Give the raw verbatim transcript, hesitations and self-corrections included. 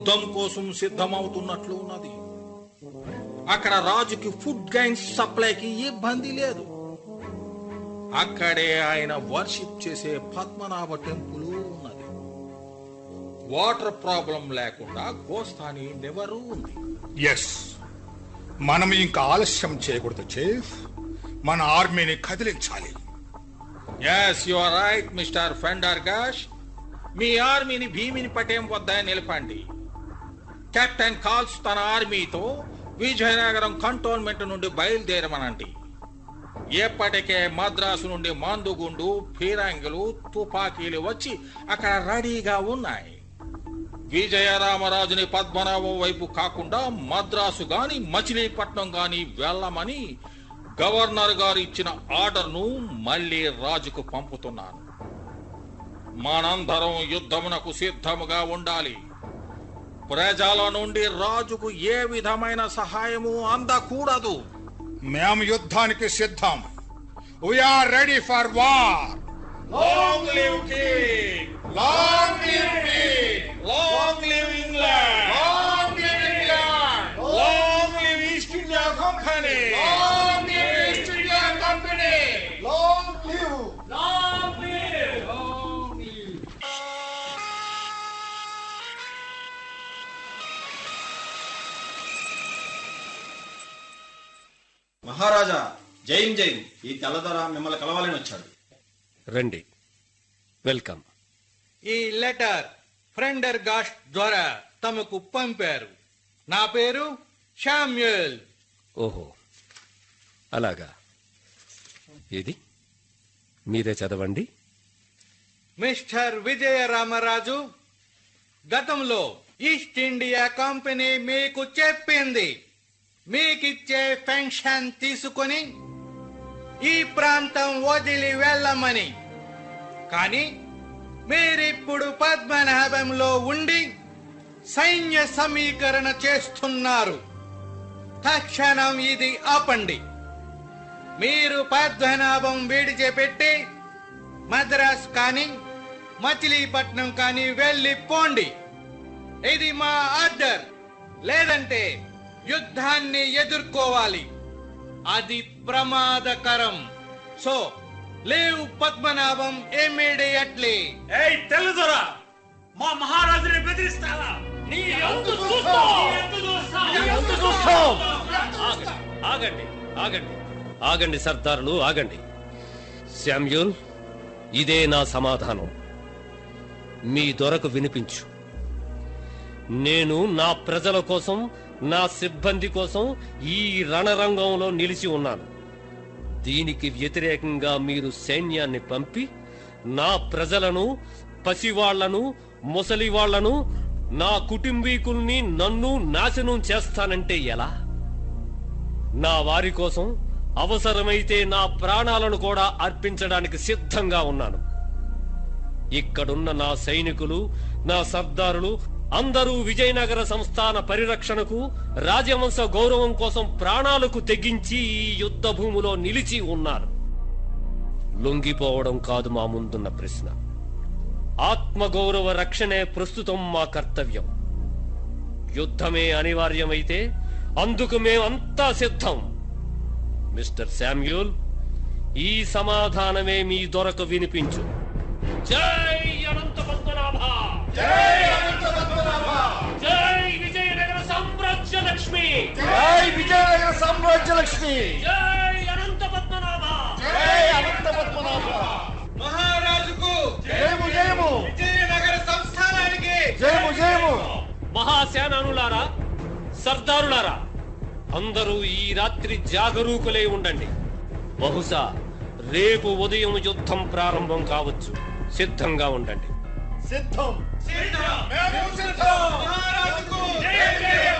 యుద్ధం కోసం సిద్ధమవుతున్నట్లు ఉన్నది. అక్కడ రాజుకి ఫుడ్ గైన్స్ సప్లైకి ఇబ్బంది లేదు. అక్కడే ఆయన వర్షిప్ చేసే పద్మనాభ టెంపుల్ ఉన్నది. వాటర్ ప్రాబ్లం లేకుండా గోస్తాని నెవరు ఉంది. ఎస్, మనం ఇంకా ఆలస్యం చేయకూడదు చీఫ్. మన ఆర్మీని కదిలించాలి. Yes, you are right mister ఫెండర్గాష్. మీ ఆర్మీని భీమిని పటేం వద్ద నిలపండి. కెప్టెన్ కాల్స్ తన ఆర్మీతో విజయనగరం కంటోన్మెంట్ నుండి బయలుదేరమనండి. ఎప్పటికే మద్రాసు నుండి మందుగుండు, ఫిరంగులు, తుపాకీలు వచ్చి అక్కడ రెడీగా ఉన్నాయి. విజయరామరాజుని పద్మనాభం వైపు కాకుండా మద్రాసు గాని మచిలీపట్నం గాని వెళ్ళమని గవర్నర్ గారు ఇచ్చిన ఆర్డర్ను మళ్లీ రాజుకు పంపుతున్నాను. మనందరం యుద్ధమునకు సిద్ధముగా ఉండాలి. ప్రజల నుండి రాజుకు ఏ విధమైన సహాయము అందకూడదు. మేము యుద్ధానికి సిద్ధం. We are ready for war. Long live King! Long live King! Long live England! Long live England! Long live East India Company! Long live East India Company! Long live! Long live! Long live! మహారాజా, జైన్ జైన్. ఈ తెల్లదొర మిమ్మల్ని కలవాలని వచ్చాడు. రండి, welcome. ఈ letter ఫెండర్గాష్ ద్వారా తమకు పంపారు. నా పేరు శామ్యూయల్. ఓహో, అలాగా. ఇది మీరే చదవండి. మిస్టర్ విజయరామరాజు, గతంలో ఈస్ట్ ఇండియా కంపెనీ మీకు చెప్పింది మీకిచ్చే పెన్షన్ తీసుకొని ఈ ప్రాంతం వదిలి వెళ్ళమని. కానీ మీరిప్పుడు పద్మనాభంలో ఉండి సైన్య సమీకరణ చేస్తున్నారు. తక్షణం ఇది ఆపండి. మీరు పద్మనాభం విడిచిపెట్టి మద్రాస్ కానీ మచిలీపట్నం కానీ వెళ్ళిపోండి. ఇది మా ఆర్డర్. లేదంటే యుద్ధాన్ని ఎదుర్కోవాలి. అది ప్రమాదకరం. సో లేవు పద్మనాభం ఇమ్మీడియట్లీ. ఏయ్ తెల్లదొర, మా మహారాజుని బెదిరిస్తావా? నీ అంతు చూస్తాం. ఆగండి, ఆగండి, ఆగండి సర్దారులు, ఆగండి. శామ్యూల్, ఇదే నా సమాధానం. మీ దొరకు వినిపించు. నేను నా ప్రజల కోసం, నా సిబ్బంది కోసం ఈ రణరంగంలో నిలిచి ఉన్నాను. దీనికి వ్యతిరేకంగా మీరు సైన్యాన్ని పంపి నా ప్రజలను, పసివాళ్లను, ముసలివాళ్లను, నా కుటుంబీకుల్ని, నన్ను నాశనం చేస్తానంటే ఎలా? నా వారి కోసం అవసరమైతే నా ప్రాణాలను కూడా అర్పించడానికి సిద్ధంగా ఉన్నాను. ఇక్కడున్న నా సైనికులు, నా సర్దారులు అందరూ విజయనగర సంస్థాన పరిరక్షణకు, రాజవంశ గౌరవం కోసం ప్రాణాలకు తెగించి ఈ యుద్ధ భూమిలో నిలిచి ఉన్నారు. లొంగిపోవడం కాదు మా ముందున్న ప్రశ్న. ఆత్మగౌరవ రక్షణే ప్రస్తుతం మా కర్తవ్యం. యుద్ధమే అనివార్యమైతే అందుకు మేమంతా సిద్ధం. మిస్టర్ శామ్యూల్, ఈ సమాధానమే మీ దొరకు వినిపించు. జై అనంత పద్మనాభ! జై అనంత పద్మనాభ! జై విజయనగర సామ్రాజ్య లక్ష్మి! జై విజయనగర సామ్రాజ్య లక్ష్మి! జై అనంత పద్మనాభ! జై అనంత పద్మనాభ! మహారాజుకు జయము జయము! విజయనగర సంస్థానానికి జయము జయము! మహాసేనానులారా, సర్దారులారా, అందరూ ఈ రాత్రి జాగరూకులై ఉండండి. బహుశా రేపు ఉదయం యుద్ధం ప్రారంభం కావచ్చు. సిద్ధంగా ఉండండి. సిద్ధం! సిద్ధం! మేము సిద్ధం! మహారాజుకు జై జై!